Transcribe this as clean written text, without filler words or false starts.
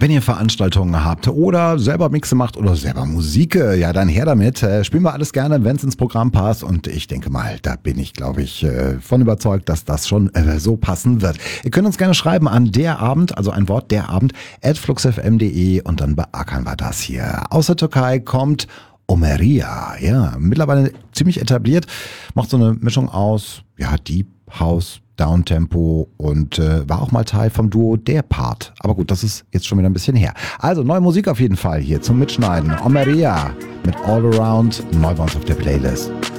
Wenn ihr Veranstaltungen habt oder selber Mixe macht oder selber Musik, ja dann her damit. Spielen wir alles gerne, wenn es ins Programm passt. Und ich denke mal, da bin ich, glaube ich, von überzeugt, dass das schon so passen wird. Ihr könnt uns gerne schreiben an der Abend, also ein Wort der Abend, @fluxfm.de und dann beackern wir das hier. Aus der Türkei kommt Omeria, ja, mittlerweile ziemlich etabliert, macht so eine Mischung aus, ja, Deep House, Downtempo und war auch mal Teil vom Duo Der Part. Aber gut, das ist jetzt schon wieder ein bisschen her. Also neue Musik auf jeden Fall hier zum Mitschneiden. Omeria mit All Around, neu bei uns auf der Playlist.